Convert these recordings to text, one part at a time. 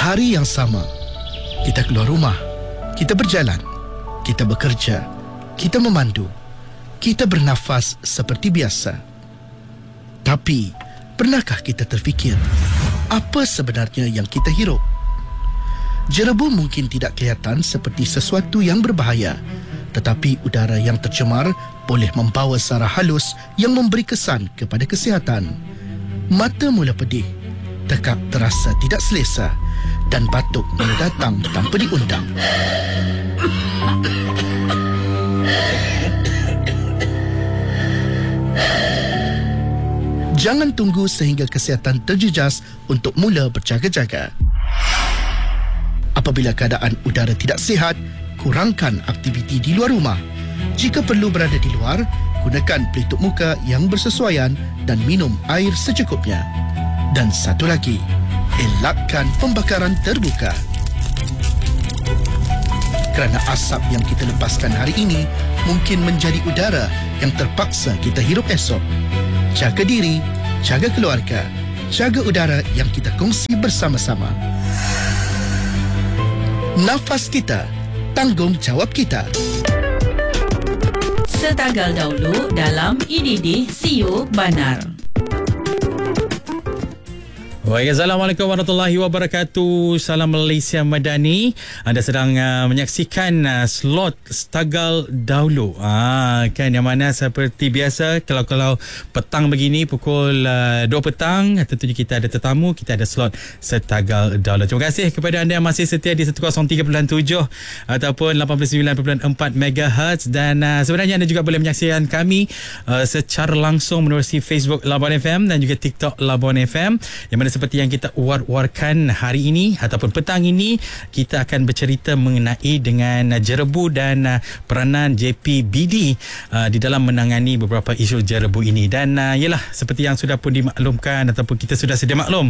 Hari yang sama, kita keluar rumah, kita berjalan, kita bekerja, kita memandu, kita bernafas seperti biasa. Tapi, pernahkah kita terfikir apa sebenarnya yang kita hirup? Jerebu mungkin tidak kelihatan seperti sesuatu yang berbahaya, tetapi udara yang tercemar boleh membawa sara halus yang memberi kesan kepada kesihatan. Mata mula pedih, tekak terasa tidak selesa dan batuk mula datang tanpa diundang. Jangan tunggu sehingga kesihatan terjejas untuk mula berjaga-jaga. Apabila keadaan udara tidak sihat, kurangkan aktiviti di luar rumah. Jika perlu berada di luar, gunakan pelitup muka yang bersesuaian dan minum air secukupnya. Dan satu lagi, elakkan pembakaran terbuka. Kerana asap yang kita lepaskan hari ini mungkin menjadi udara yang terpaksa kita hirup esok. Jaga diri, jaga keluarga, jaga udara yang kita kongsi bersama-sama. Nafas kita, tanggungjawab kita. Setagal dahulu dalam IDD CEO Banar. Baik, Assalamualaikum warahmatullahi wabarakatuh. Salam Malaysia Madani. Anda sedang menyaksikan slot Setagal Dahulu. Kan yang mana seperti biasa kalau petang begini pukul 2 petang tentunya kita ada tetamu, kita ada slot Setagal Dahulu. Terima kasih kepada anda yang masih setia di 103.7 ataupun 89.4 MHz dan sebenarnya anda juga boleh menyaksikan kami secara langsung menerusi Facebook Labuan FM dan juga TikTok Labuan FM, yang mana seperti yang kita war-warkan hari ini ataupun petang ini, kita akan bercerita mengenai dengan jerebu dan peranan JPBD di dalam menangani beberapa isu jerebu ini. Dan ialah seperti yang sudah pun dimaklumkan ataupun kita sudah sedia maklum,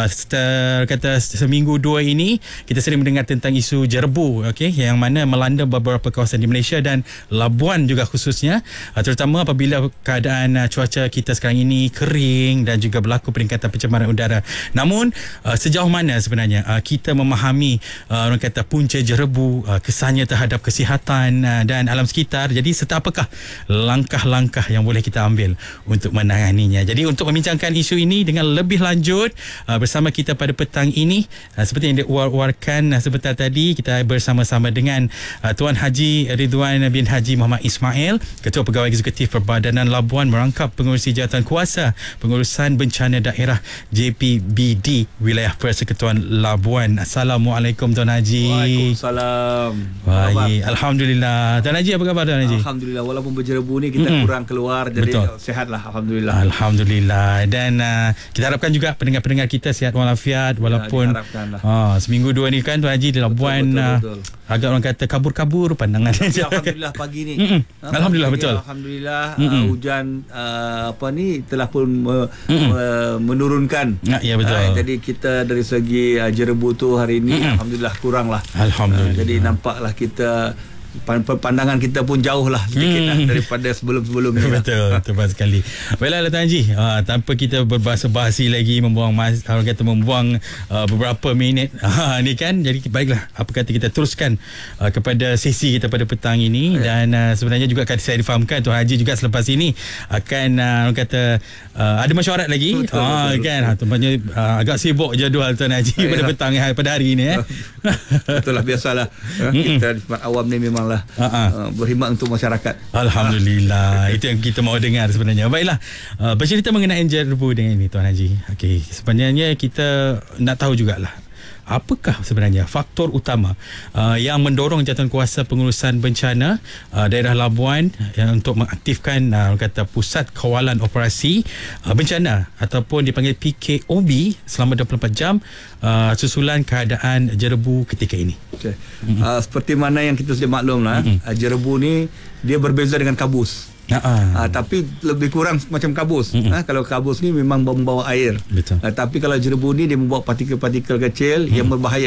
kata seminggu dua ini kita sering mendengar tentang isu jerebu, okey, yang mana melanda beberapa kawasan di Malaysia dan Labuan juga khususnya, terutama apabila keadaan cuaca kita sekarang ini kering dan juga berlaku peningkatan pencemaran udara. Namun sejauh mana sebenarnya kita memahami orang kata punca jerebu, kesannya terhadap kesihatan dan alam sekitar. Jadi serta apakah langkah-langkah yang boleh kita ambil untuk menanganinya. Jadi untuk membincangkan isu ini dengan lebih lanjut bersama kita pada petang ini, seperti yang diwar-warkan sebentar tadi, kita bersama-sama dengan Tuan Haji Ridwan bin Haji Muhammad Ismail, Ketua Pegawai Eksekutif Perbadanan Labuan, merangkap pengurusi jawatan kuasa pengurusan bencana daerah JPBD Wilayah Persekutuan Labuan. Assalamualaikum Tuan Haji. Waalaikumsalam. Baik, alhamdulillah. Tuan Haji, apa khabar Tuan Haji? Alhamdulillah, walaupun berjerebu ni kita kurang keluar, jadi sihatlah, alhamdulillah. Alhamdulillah. Dan kita harapkan juga pendengar-pendengar kita sihat walafiat walaupun seminggu dua ni kan Tuan Haji di Labuan betul. Agak orang kata kabur-kabur pandangan. Alhamdulillah pagi ni. Alhamdulillah betul. Alhamdulillah hujan telah pun menurunkan. Ya betul. Jadi kita dari segi jerebu tu hari ini alhamdulillah kurang lah. Alhamdulillah. Jadi nampaklah kita pandangan kita pun jauh lah sedikit lah daripada sebelum-sebelum ni. Betul, tepat sekali. Baiklah Tuan Haji, tanpa kita berbahasa-bahasi lagi, membuang beberapa minit ni kan, jadi baiklah, apa kata kita teruskan kepada sesi kita pada petang ini. Dan sebenarnya juga akan saya difahamkan Tuan Haji juga selepas ini akan orang kata ada mesyuarat lagi. Betul. Kan tempatnya agak sibuk jadual Tuan Haji pada petang pada hari ini. Betul lah, biasalah. Kita di tempat awam ni memang berkhidmat untuk masyarakat. Alhamdulillah. Itu yang kita mahu dengar sebenarnya. Baiklah, bercerita mengenai jerebu dengan ini Tuan Haji. Okey, sebenarnya kita nak tahu jugalah, apakah sebenarnya faktor utama yang mendorong jawatan kuasa pengurusan bencana daerah Labuan untuk mengaktifkan kata pusat kawalan operasi bencana ataupun dipanggil PKOB selama 24 jam susulan keadaan jerebu ketika ini. Okay. Seperti mana yang kita sudah maklum lah, jerebu ni dia berbeza dengan kabus. Tapi lebih kurang macam kabus. Kalau kabus ni memang membawa air. Tapi kalau jerebu ni dia membawa partikel-partikel kecil yang berbahaya.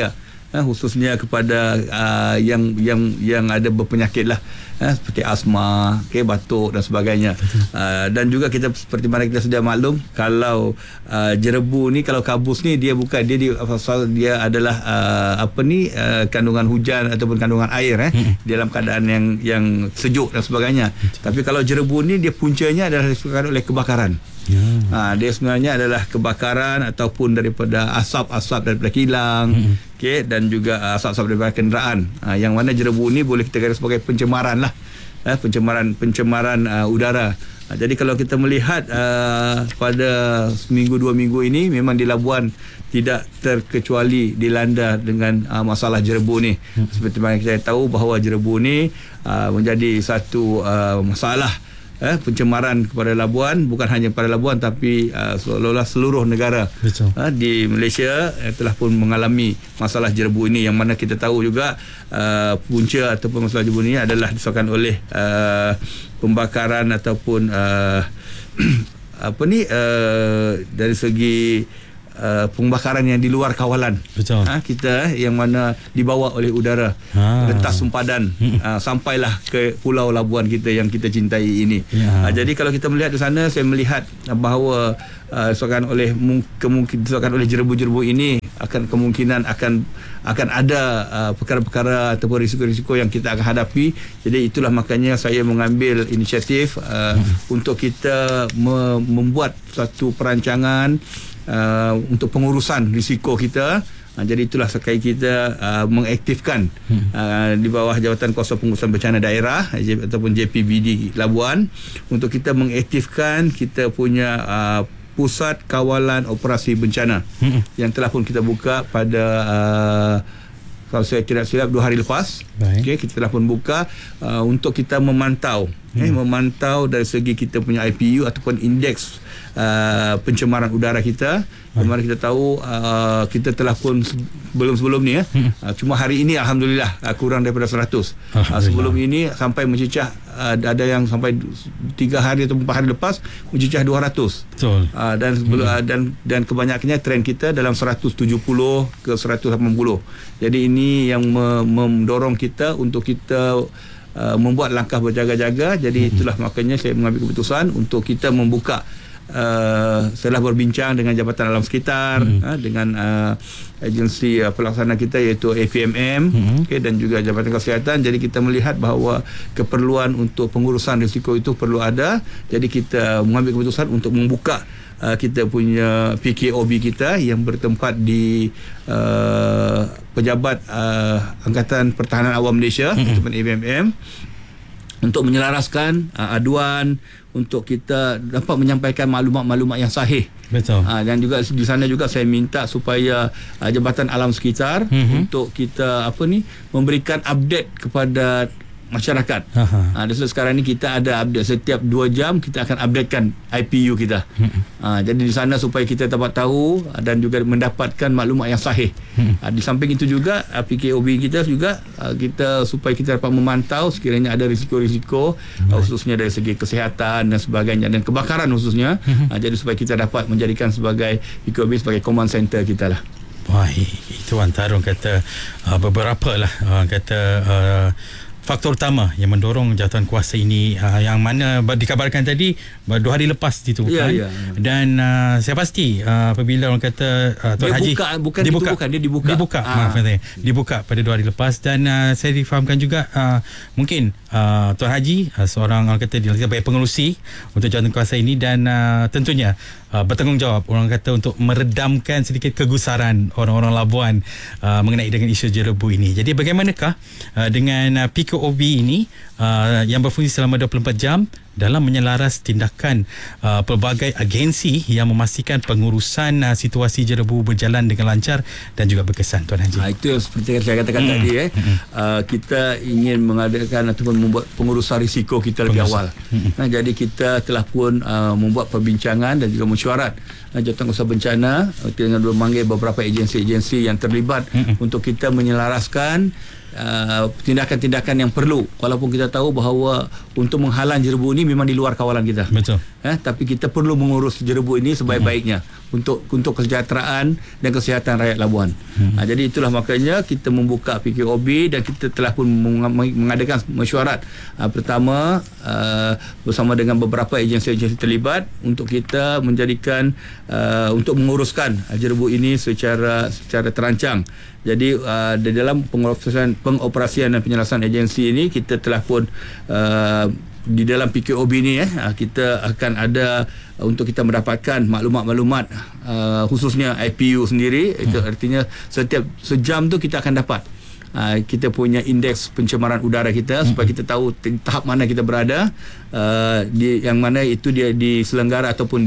khususnya kepada yang ada berpenyakit lah, seperti asma, batuk dan sebagainya. Dan juga kita seperti mana kita sudah maklum, kalau jerebu ni, kalau kabus ni dia bukan dia adalah kandungan hujan ataupun kandungan air dalam keadaan yang sejuk dan sebagainya. Tapi kalau jerebu ni dia puncanya adalah disebabkan oleh kebakaran. Dia sebenarnya adalah kebakaran ataupun daripada asap-asap daripada kilang, dan juga asap-asap daripada kenderaan, yang mana jerebu ni boleh kita kira sebagai pencemaran lah, pencemaran udara. Jadi kalau kita melihat pada seminggu 2 minggu ini, memang di Labuan tidak terkecuali dilanda dengan masalah jerebu ni. Seperti mana kita tahu bahawa jerebu ni menjadi satu masalah pencemaran kepada Labuan, bukan hanya pada Labuan tapi seolah-olah seluruh negara. Di Malaysia telah pun mengalami masalah jerebu ini, yang mana kita tahu juga punca ataupun masalah jerebu ini adalah disebabkan oleh pembakaran ataupun dari segi pembakaran yang di luar kawalan kita, yang mana dibawa oleh udara, rentas sempadan sampailah ke Pulau Labuan kita yang kita cintai ini. Jadi kalau kita melihat di sana, saya melihat bahawa disebabkan oleh jerebu-jerebu ini kemungkinan akan ada perkara-perkara ataupun risiko-risiko yang kita akan hadapi. Jadi itulah makanya saya mengambil inisiatif untuk kita membuat satu perancangan untuk pengurusan risiko kita. Jadi itulah sekali kita mengaktifkan di bawah Jabatan Kuasa Pengurusan Bencana Daerah ataupun JPBD Labuan, untuk kita mengaktifkan kita punya Pusat Kawalan Operasi Bencana yang telah pun kita buka pada kalau saya tidak silap 2 hari lepas. Kita telah pun buka untuk kita memantau memantau dari segi kita punya IPU ataupun indeks pencemaran udara kita. Di mana kita tahu kita telah pun sebelum ni cuma hari ini alhamdulillah kurang daripada 100. Sebelum ini sampai mencecah, ada yang sampai 3 hari atau 4 hari lepas mencecah 200. Betul. Dan kebanyakannya trend kita dalam 170 ke 180. Jadi ini yang mendorong kita untuk kita membuat langkah berjaga-jaga. Jadi itulah makanya saya mengambil keputusan untuk kita membuka, setelah berbincang dengan Jabatan Alam Sekitar, dengan agensi pelaksana kita iaitu APMM, dan juga Jabatan Kesihatan. Jadi kita melihat bahawa keperluan untuk pengurusan risiko itu perlu ada. Jadi kita mengambil keputusan untuk membuka kita punya PKOB kita yang bertempat di Pejabat Angkatan Pertahanan Awam Malaysia ataupun APMM, untuk menyelaraskan aduan, untuk kita dapat menyampaikan maklumat-maklumat yang sahih. Betul. Dan juga di sana juga saya minta supaya Jabatan Alam Sekitar untuk kita memberikan update kepada masyarakat. Dan sekarang ni kita ada update setiap 2 jam, kita akan updatekan IPU kita. Jadi di sana supaya kita dapat tahu dan juga mendapatkan maklumat yang sahih. Di samping itu juga PKOB kita juga kita supaya kita dapat memantau sekiranya ada risiko-risiko khususnya dari segi kesihatan dan sebagainya, dan kebakaran khususnya. Jadi supaya kita dapat menjadikan sebagai PKOB sebagai command center kita lah. Baik, itu antara kata beberapa lah faktor utama yang mendorong jawatan kuasa ini, yang mana dikabarkan tadi 2 hari lepas ditubuhkan. Dan saya pasti apabila orang kata Tuan Haji dibuka pada 2 hari lepas, dan saya difahamkan juga mungkin Tuan Haji seorang orang kata dia sebagai pengerusi untuk jawatan kuasa ini, dan tentunya bertanggungjawab orang kata untuk meredamkan sedikit kegusaran orang-orang Labuan mengenai dengan isu jerebu ini. Jadi bagaimanakah dengan PKOB ini yang berfungsi selama 24 jam dalam menyelaras tindakan pelbagai agensi yang memastikan pengurusan situasi jerebu berjalan dengan lancar dan juga berkesan, Tuan Haji? Itu seperti yang saya katakan tadi, kita ingin mengadakan ataupun membuat pengurusan risiko kita lebih awal. Jadi kita telah pun membuat perbincangan dan juga mesyuarat Jabatan Kuasa Bencana dengan memanggil beberapa agensi-agensi yang terlibat untuk kita menyelaraskan tindakan-tindakan yang perlu, walaupun kita tahu bahawa untuk menghalang jerebu ini memang di luar kawalan kita. Betul. Tapi kita perlu mengurus jerebu ini sebaik-baiknya. untuk kesejahteraan dan kesihatan rakyat Labuan. Jadi itulah makanya kita membuka PKOB dan kita telah pun mengadakan mesyuarat pertama bersama dengan beberapa agensi-agensi terlibat untuk kita menjadikan untuk menguruskan jerebu ini secara terancang. Jadi di dalam pengoperasian dan penyelesaian agensi ini kita telah pun di dalam PKOB ni kita akan ada untuk kita mendapatkan maklumat-maklumat khususnya IPU sendiri. Itu artinya setiap sejam tu kita akan dapat kita punya indeks pencemaran udara kita supaya kita tahu tahap mana kita berada, di yang mana itu dia diselenggara ataupun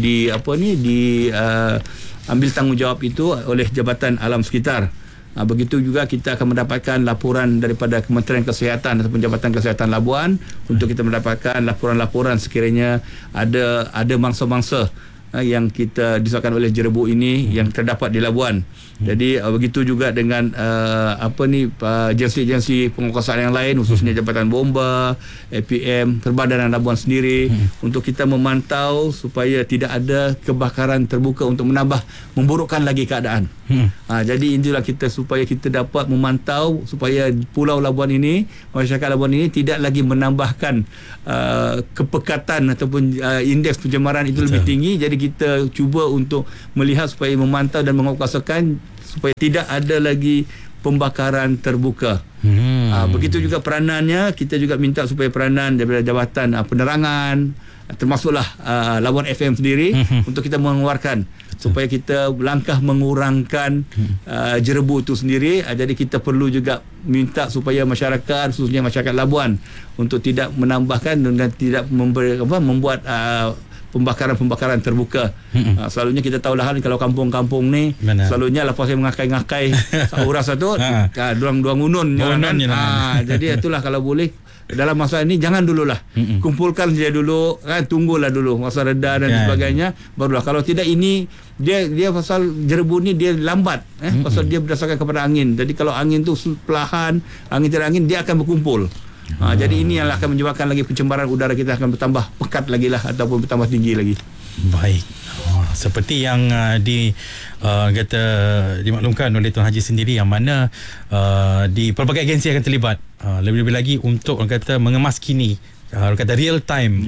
ambil tanggungjawab itu oleh Jabatan Alam Sekitar. Begitu juga kita akan mendapatkan laporan daripada Kementerian Kesihatan ataupun Jabatan Kesihatan Labuan untuk kita mendapatkan laporan-laporan sekiranya ada mangsa-mangsa yang kita disahkan oleh jerebu ini yang terdapat di Labuan. Jadi begitu juga dengan agensi-agensi penguasaan yang lain khususnya Jabatan Bomba, APM, Perbadanan Labuan sendiri untuk kita memantau supaya tidak ada kebakaran terbuka untuk memburukkan lagi keadaan. Jadi inilah kita supaya kita dapat memantau supaya Pulau Labuan ini, masyarakat Labuan ini tidak lagi menambahkan kepekatan ataupun indeks pencemaran itu lebih tinggi. Jadi kita cuba untuk melihat supaya memantau dan menguasakan supaya tidak ada lagi pembakaran terbuka. Begitu juga peranannya, kita juga minta supaya peranan daripada Jabatan Penerangan termasuklah Labuan FM sendiri untuk kita mengeluarkan supaya kita langkah mengurangkan jerebu itu sendiri. Jadi kita perlu juga minta supaya masyarakat khususnya masyarakat Labuan untuk tidak menambahkan dan tidak membuat pembakaran terbuka. Selalunya kita tahu lah kalau kampung-kampung ni selalunya lepas saya mengakai-ngakai sahuran satu duang unun jadi itulah kalau boleh dalam masa ini jangan dululah kumpulkan saja dulu tunggulah dulu masa reda dan sebagainya barulah. Kalau tidak ini dia pasal jerebu ni dia lambat pasal dia berdasarkan kepada angin. Jadi kalau angin tu perlahan, angin tidak angin dia akan berkumpul. Jadi ini yang akan menyebabkan lagi pencemaran udara kita akan bertambah pekat lagi lah ataupun bertambah tinggi lagi. Baik. Seperti yang dimaklumkan oleh Tuan Haji sendiri yang mana di pelbagai agensi akan terlibat lebih-lebih lagi untuk orang kata mengemaskini kata real time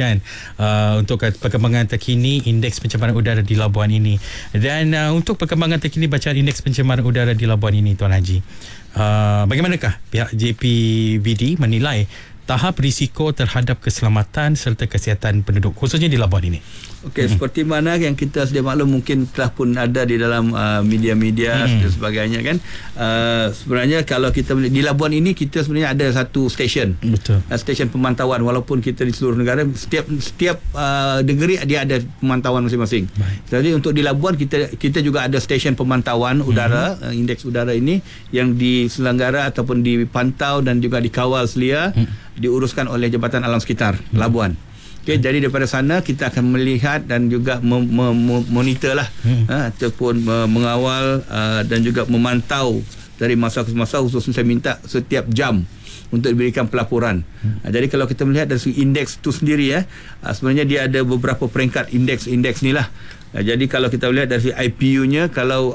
untuk perkembangan terkini indeks pencemaran udara di Labuan ini. Dan untuk perkembangan terkini bacaan indeks pencemaran udara di Labuan ini Tuan Haji, bagaimanakah pihak JPBD menilai tahap risiko terhadap keselamatan serta kesihatan penduduk khususnya di Labuan ini? Okey, seperti mana yang kita sedia maklum mungkin telah pun ada di dalam media-media dan sebagainya kan. Sebenarnya kalau kita di Labuan ini kita sebenarnya ada satu stesen. Betul. Stesen pemantauan walaupun kita di seluruh negara setiap negeri dia ada pemantauan masing-masing. Baik. Jadi untuk di Labuan kita juga ada stesen pemantauan udara, indeks udara ini yang diselenggara ataupun dipantau dan juga dikawal selia diuruskan oleh Jabatan Alam Sekitar Labuan. Okay, jadi daripada sana kita akan melihat dan juga monitor lah ataupun mengawal dan juga memantau dari masa ke masa. Khususnya saya minta setiap jam untuk diberikan pelaporan. Jadi kalau kita melihat dari indeks itu sendiri sebenarnya dia ada beberapa peringkat indeks ni lah. Jadi kalau kita lihat dari IPU-nya kalau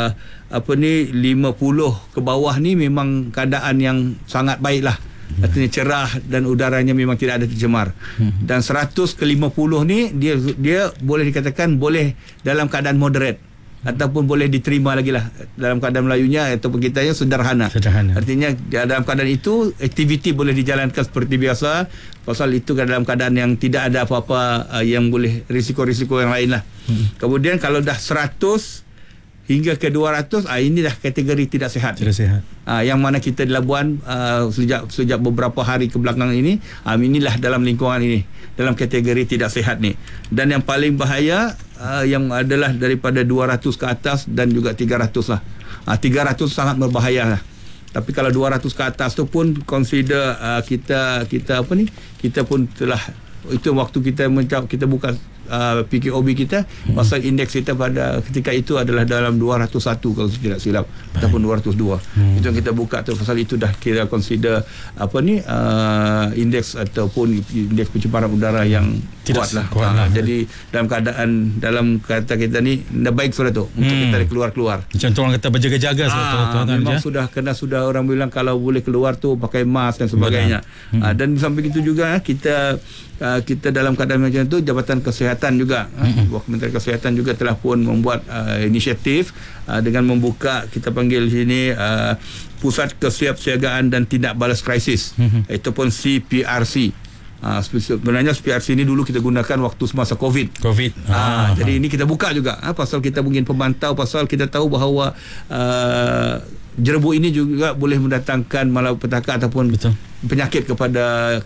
50 ke bawah ni memang keadaan yang sangat baik lah. Artinya cerah dan udaranya memang tidak ada tercemar. Dan 100 ke 50 ni dia boleh dikatakan boleh dalam keadaan moderate ataupun boleh diterima lagi lah dalam keadaan Melayunya ataupun kitanya sederhana. Artinya dalam keadaan itu aktiviti boleh dijalankan seperti biasa pasal itu dalam keadaan yang tidak ada apa-apa yang boleh risiko-risiko yang lain lah. Kemudian kalau dah 100 hingga ke 200 ini dah kategori tidak sihat. Yang mana kita di Labuan sejak beberapa hari ke belakang ini inilah dalam lingkungan ini dalam kategori tidak sihat ni. Dan yang paling bahaya yang adalah daripada 200 ke atas dan juga 300 lah. 300 sangat berbahaya lah. Tapi kalau 200 ke atas tu pun consider kita pun telah itu waktu kita buka PKOB kita, pasal indeks kita pada ketika itu adalah dalam 201 kalau tidak silap, ataupun 202. Itu yang kita buka tu, pasal itu dah kira consider indeks ataupun indeks pencemaran udara yang kuat lah. Jadi dalam kata kita ni dah baik sudah tu untuk kita keluar-keluar. Macam tu orang kata berjaga-jaga memang sudah orang bilang kalau boleh keluar tu pakai mask dan sebagainya. Dan samping itu juga kita dalam keadaan macam tu, Jabatan Kesihatan juga, Kementerian Kesihatan juga telah pun membuat inisiatif dengan membuka, kita panggil sini Pusat Kesiapsiagaan dan Tindak Balas Krisis, ataupun CPRC. Sebenarnya PRC ini dulu kita gunakan waktu semasa COVID. Jadi ini kita buka juga pasal kita mungkin pemantau, pasal kita tahu bahawa jerebu ini juga boleh mendatangkan malapetaka ataupun penyakit kepada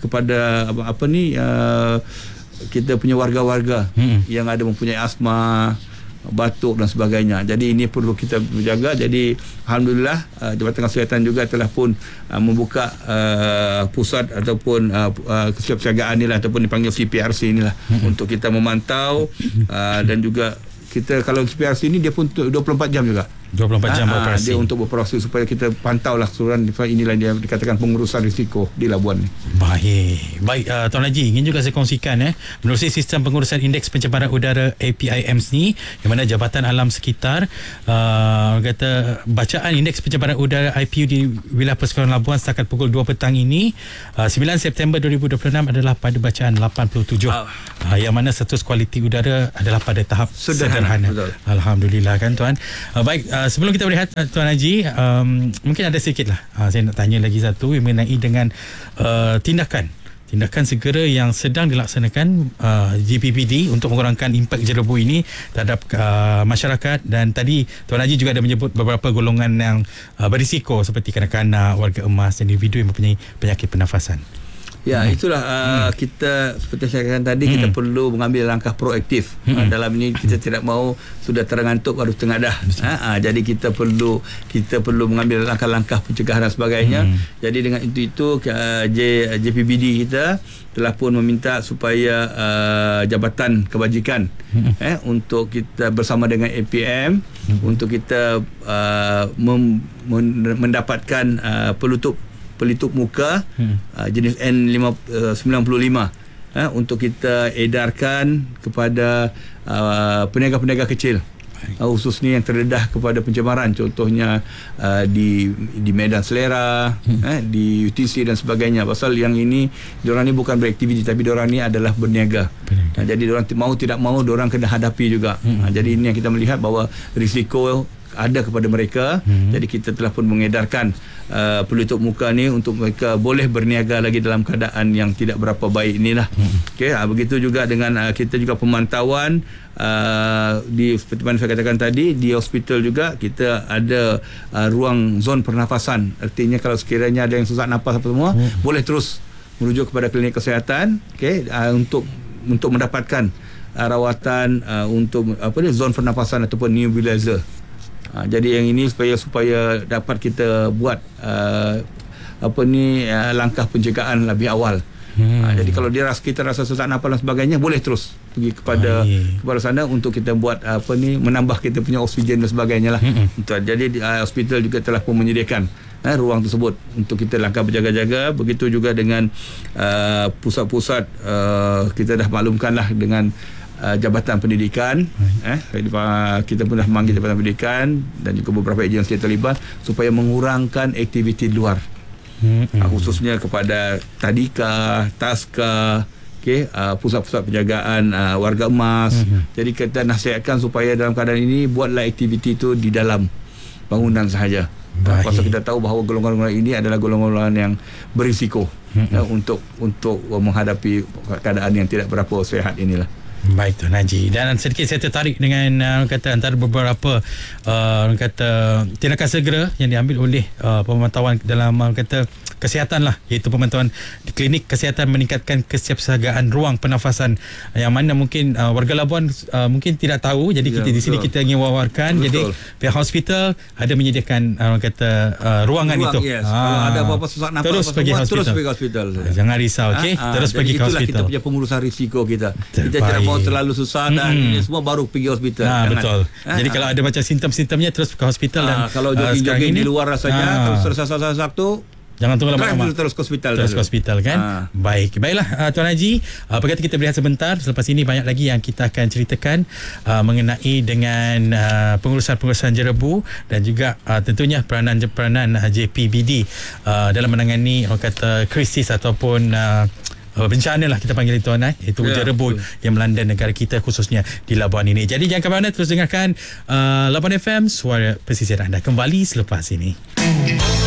kita punya warga-warga yang ada mempunyai asma, batuk dan sebagainya. Jadi ini perlu kita menjaga. Jadi alhamdulillah Jabatan Kesihatan juga telah pun membuka pusat ataupun kesiapsiagaan inilah, ataupun dipanggil CPRC inilah, untuk kita memantau dan juga kita, kalau CPRC ini dia pun 24 jam juga. 24 jam operasi. Dia untuk beroperasi supaya kita pantau lah keseluruhan. Inilah yang dikatakan pengurusan risiko di Labuan ni. Baik, Tuan Haji, ingin juga saya kongsikan menerusi sistem pengurusan indeks pencemaran udara APIMS ni, yang mana Jabatan Alam Sekitar kata bacaan indeks pencemaran udara IPU di wilayah Persekolahan Labuan setakat pukul 2 petang ini 9 September 2026 adalah pada bacaan 87, yang mana status kualiti udara adalah pada tahap sederhana. Alhamdulillah kan Tuan. Baik, sebelum kita berehat Tuan Haji, mungkin ada sedikit lah saya nak tanya lagi satu mengenai dengan tindakan segera yang sedang dilaksanakan GPPD untuk mengurangkan impak jerebu ini terhadap masyarakat. Dan tadi Tuan Haji juga ada menyebut beberapa golongan yang berisiko seperti kanak-kanak, warga emas dan individu yang mempunyai penyakit pernafasan. Ya, itulah kita seperti saya katakan tadi, kita perlu mengambil langkah proaktif. Dalam ini kita tidak mahu sudah terangantuk baru tengadah. Jadi kita perlu mengambil langkah-langkah pencegahan dan sebagainya. Jadi dengan itu JPBD kita telah pun meminta supaya Jabatan Kebajikan untuk kita bersama dengan APM untuk kita mendapatkan pelitup muka jenis N95 untuk kita edarkan kepada peniaga-peniaga kecil, khususnya yang terdedah kepada pencemaran, contohnya di Medan Selera, di UTC dan sebagainya. Pasal yang ini diorang ni bukan beraktiviti, tapi diorang ni adalah berniaga. Jadi diorang mau tidak mau diorang kena hadapi juga. Jadi ini yang kita melihat bahawa risiko ada kepada mereka. Jadi kita telah pun mengedarkan pelitup muka ni untuk mereka boleh berniaga lagi dalam keadaan yang tidak berapa baik inilah. Begitu juga dengan kita juga pemantauan di, seperti mana saya katakan tadi, di hospital juga kita ada ruang zon pernafasan. Artinya kalau sekiranya ada yang susah nafas apa semua, boleh terus merujuk kepada klinik kesihatan untuk mendapatkan rawatan untuk zon pernafasan ataupun nebulizer. Jadi yang ini supaya dapat kita buat langkah pencegahan lebih awal. Jadi kalau kita rasa sesak nafas dan sebagainya, boleh terus pergi kepada sana untuk kita buat menambah kita punya oksigen dan sebagainya lah. Jadi hospital juga telah pun menyediakan ruang tersebut untuk kita langkah berjaga-jaga. Begitu juga dengan pusat-pusat kita dah maklumkan lah dengan Jabatan Pendidikan. Kita pun dah memanggil Jabatan Pendidikan dan juga beberapa agensi yang terlibat supaya mengurangkan aktiviti luar, khususnya kepada Tadika, Taska, pusat-pusat penjagaan warga emas. Jadi kita nasihatkan supaya dalam keadaan ini buatlah aktiviti itu di dalam bangunan sahaja. Pasal kita tahu bahawa golongan-golongan ini adalah golongan-golongan yang berisiko untuk menghadapi keadaan yang tidak berapa sehat inilah. Baik Tuan Haji, dan sedikit saya tertarik dengan antara beberapa tindakan segera yang diambil oleh pemantauan dalam kesihatan lah, iaitu pemantauan di klinik kesihatan meningkatkan kesiapsiagaan ruang pernafasan yang mana mungkin warga Labuan mungkin tidak tahu. Jadi kita di sini kita ingin wawarkan. Jadi pihak hospital ada menyediakan orang kata ruangan itu. Yes. Kalau ada apa-apa susah nafas terus pergi hospital. Jangan risau, okey. Terus pergi ke hospital. Kita punya pengurusan risiko kita. Kita tidak mau terlalu susah dan ini semua baru pergi hospital. Betul. Jadi kalau ada macam simptom-simptomnya terus ke hospital. Dan kalau jogging di luar rasanya terus selesai tu jangan tunggu lama-lama. Terus ke hospital. Terus ke hospital kan. Baiklah Tuan Haji. Apa kata kita berehat sebentar. Selepas ini banyak lagi yang kita akan ceritakan mengenai dengan pengurusan-pengurusan jerebu dan juga tentunya peranan JPBD dalam menangani orang kata krisis ataupun bencana lah kita panggil itu itu jerebu yang melanda negara kita khususnya di Labuan ini. Jadi jangan ke mana, terus dengarkan Labuan FM, suara pesisir anda kembali selepas ini.